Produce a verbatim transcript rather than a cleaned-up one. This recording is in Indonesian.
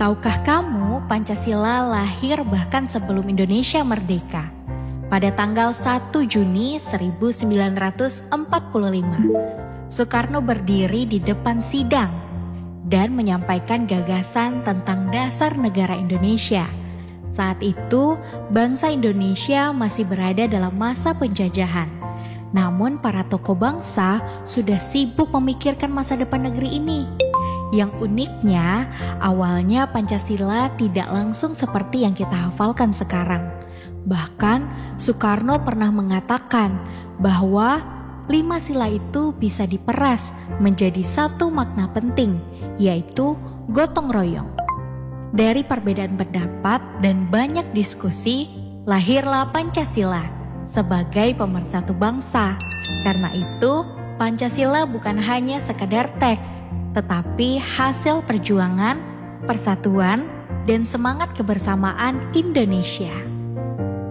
Tahukah kamu Pancasila lahir bahkan sebelum Indonesia merdeka? Pada tanggal satu Juni seribu sembilan ratus empat puluh lima, Soekarno berdiri di depan sidang dan menyampaikan gagasan tentang dasar negara Indonesia. Saat itu, bangsa Indonesia masih berada dalam masa penjajahan. Namun para tokoh bangsa sudah sibuk memikirkan masa depan negeri ini. Yang uniknya, awalnya Pancasila tidak langsung seperti yang kita hafalkan sekarang. Bahkan Soekarno pernah mengatakan bahwa lima sila itu bisa diperas menjadi satu makna penting, yaitu gotong royong. Dari perbedaan pendapat dan banyak diskusi, lahirlah Pancasila sebagai pemersatu bangsa. Karena itu, Pancasila bukan hanya sekedar teks, tetapi hasil perjuangan, persatuan, dan semangat kebersamaan Indonesia.